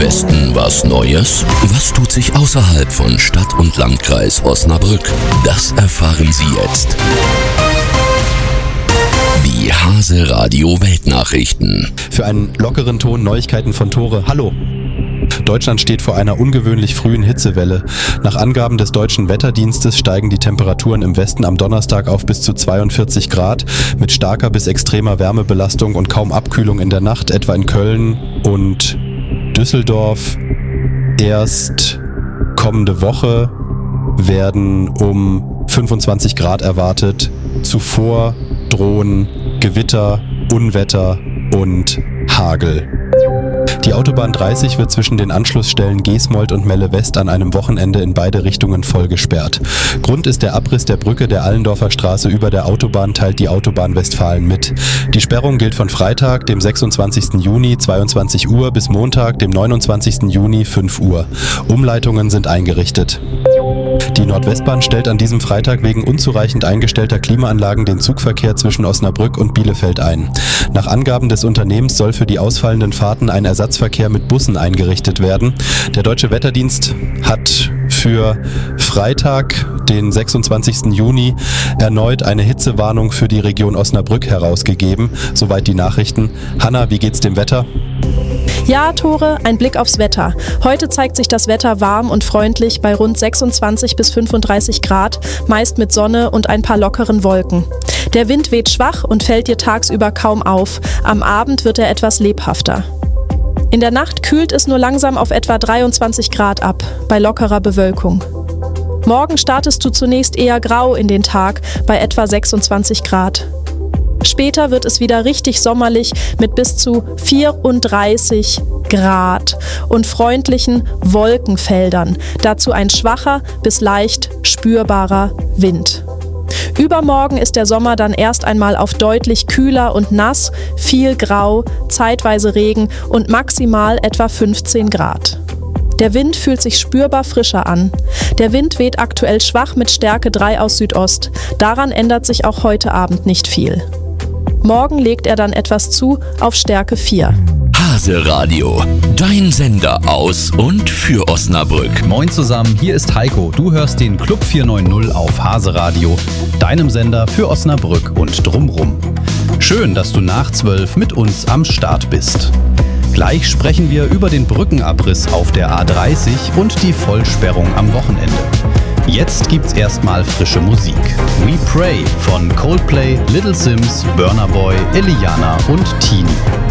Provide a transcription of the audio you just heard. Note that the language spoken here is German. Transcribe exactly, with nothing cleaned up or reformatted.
Westen was Neues? Was tut sich außerhalb von Stadt und Landkreis Osnabrück? Das erfahren Sie jetzt. Die Hase Radio Weltnachrichten. Für einen lockeren Ton Neuigkeiten von Tore. Hallo! Deutschland steht vor einer ungewöhnlich frühen Hitzewelle. Nach Angaben des Deutschen Wetterdienstes steigen die Temperaturen im Westen am Donnerstag auf bis zu zweiundvierzig Grad mit starker bis extremer Wärmebelastung und kaum Abkühlung in der Nacht, etwa in Köln und Düsseldorf. Erst kommende Woche werden um fünfundzwanzig Grad erwartet. Zuvor drohen Gewitter, Unwetter und Hagel. Die Autobahn dreißig wird zwischen den Anschlussstellen Geesmold und Melle West an einem Wochenende in beide Richtungen voll gesperrt. Grund ist der Abriss der Brücke der Allendorfer Straße über der Autobahn, teilt die Autobahn Westfalen mit. Die Sperrung gilt von Freitag, dem sechsundzwanzigsten Juni, zweiundzwanzig Uhr bis Montag, dem neunundzwanzigsten Juni, fünf Uhr. Umleitungen sind eingerichtet. Die Nordwestbahn stellt an diesem Freitag wegen unzureichend eingestellter Klimaanlagen den Zugverkehr zwischen Osnabrück und Bielefeld ein. Nach Angaben des Unternehmens soll für die ausfallenden Fahrten ein Ersatzverkehr mit Bussen eingerichtet werden. Der Deutsche Wetterdienst hat für Freitag, den sechsundzwanzigsten Juni, erneut eine Hitzewarnung für die Region Osnabrück herausgegeben. Soweit die Nachrichten. Hanna, wie geht's dem Wetter? Ja, Tore, ein Blick aufs Wetter. Heute zeigt sich das Wetter warm und freundlich bei rund sechsundzwanzig bis fünfunddreißig Grad, meist mit Sonne und ein paar lockeren Wolken. Der Wind weht schwach und fällt dir tagsüber kaum auf. Am Abend wird er etwas lebhafter. In der Nacht kühlt es nur langsam auf etwa dreiundzwanzig Grad ab, bei lockerer Bewölkung. Morgen startest du zunächst eher grau in den Tag, bei etwa sechsundzwanzig Grad. Später wird es wieder richtig sommerlich mit bis zu vierunddreißig Grad und freundlichen Wolkenfeldern. Dazu ein schwacher bis leicht spürbarer Wind. Übermorgen ist der Sommer dann erst einmal auf deutlich kühler und nass, viel Grau, zeitweise Regen und maximal etwa fünfzehn Grad. Der Wind fühlt sich spürbar frischer an. Der Wind weht aktuell schwach mit Stärke drei aus Südost. Daran ändert sich auch heute Abend nicht viel. Morgen legt er dann etwas zu auf Stärke vier. Hase Radio, dein Sender aus und für Osnabrück. Moin zusammen, hier ist Heiko. Du hörst den Club vierhundertneunzig auf Hase Radio, deinem Sender für Osnabrück und drumrum. Schön, dass du nach zwölf mit uns am Start bist. Gleich sprechen wir über den Brückenabriss auf der A dreißig und die Vollsperrung am Wochenende. Jetzt gibt's erstmal frische Musik. We Pray von Coldplay, Little Sims, Burna Boy, Eliana und Tini.